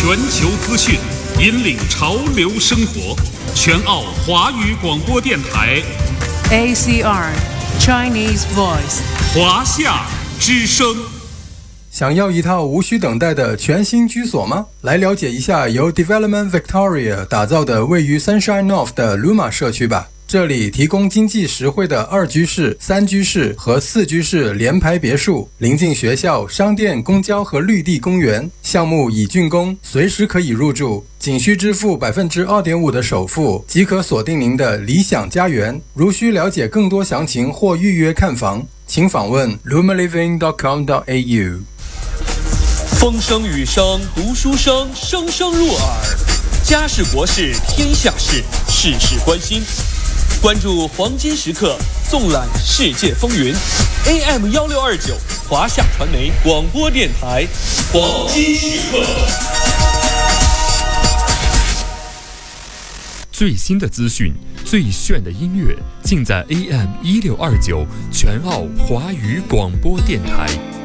全球资讯，引领潮流生活。全澳华语广播电台 ACR Chinese Voice 华夏之声。 想要一套无需等待的全新居所吗？来了解一下由 Development Victoria 打造的位于 Sunshine North 的 Luma 社区吧。这里提供经济实惠的2居室、3居室和4居室联排别墅，临近学校、商店、公交和绿地公园。项目已竣工，随时可以入住，仅需支付 2.5% 的首付，即可锁定您的理想家园。如需了解更多详情或预约看房，请访问 lumaliving.com.au。 风声雨声读书声，声声入耳。家事国事天下事，事事关心。关注黄金时刻，纵览世界风云。AM1629华夏传媒广播电台，黄金时刻。 最新的资讯，最炫的音乐，尽在AM1629全澳华语广播电台。